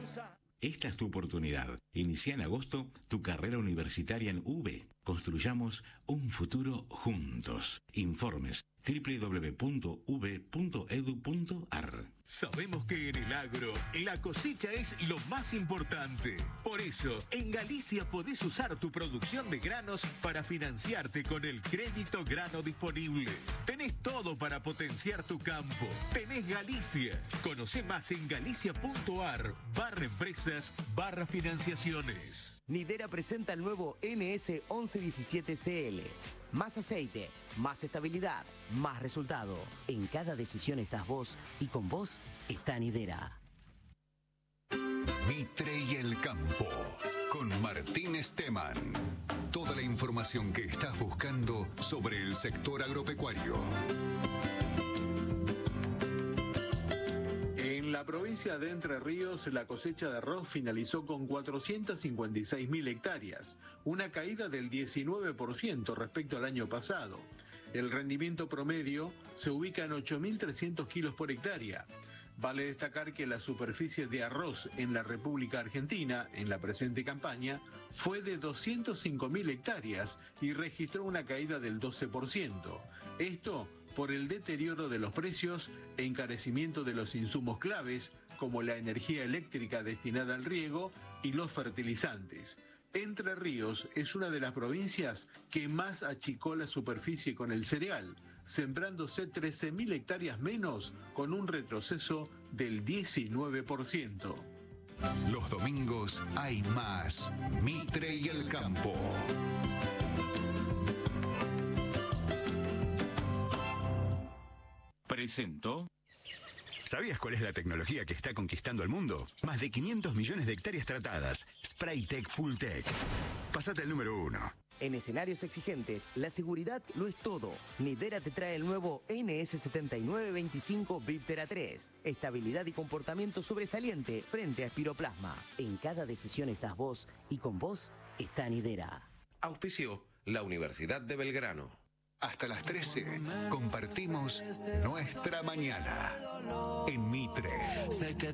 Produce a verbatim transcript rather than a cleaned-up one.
Esta es tu oportunidad. Inicia en agosto tu carrera universitaria en U B. Construyamos un futuro juntos. Informes doble u doble u doble u punto u b punto e d u punto a r. Sabemos que en el agro la cosecha es lo más importante. Por eso, en Galicia podés usar tu producción de granos para financiarte con el crédito grano disponible. Tenés todo para potenciar tu campo. Tenés Galicia. Conoce más en galicia.ar barra empresas barra financiaciones. Nidera presenta el nuevo N S once diecisiete C L. Más aceite, más estabilidad, más resultado. En cada decisión estás vos y con vos está Nidera. Mitre y el campo, con Martín Esteban. Toda la información que estás buscando sobre el sector agropecuario. En la provincia de Entre Ríos, la cosecha de arroz finalizó con cuatrocientas cincuenta y seis mil hectáreas, una caída del diecinueve por ciento respecto al año pasado. El rendimiento promedio se ubica en ocho mil trescientos kilos por hectárea. Vale destacar que la superficie de arroz en la República Argentina, en la presente campaña, fue de doscientas cinco mil hectáreas y registró una caída del doce por ciento. Esto por el deterioro de los precios, encarecimiento de los insumos claves, como la energía eléctrica destinada al riego y los fertilizantes. Entre Ríos es una de las provincias que más achicó la superficie con el cereal, sembrándose trece mil hectáreas menos, con un retroceso del diecinueve por ciento. Los domingos hay más Mitre y el campo. Presentó. ¿Sabías cuál es la tecnología que está conquistando el mundo? Más de quinientos millones de hectáreas tratadas. Spraytec Fulltech. Pasate al número uno. En escenarios exigentes, la seguridad lo es todo. Nidera te trae el nuevo N S setenta y nueve veinticinco Viptera tres. Estabilidad y comportamiento sobresaliente frente a espiroplasma. En cada decisión estás vos y con vos está Nidera. Auspició la Universidad de Belgrano. Hasta las trece compartimos nuestra mañana en Mitre.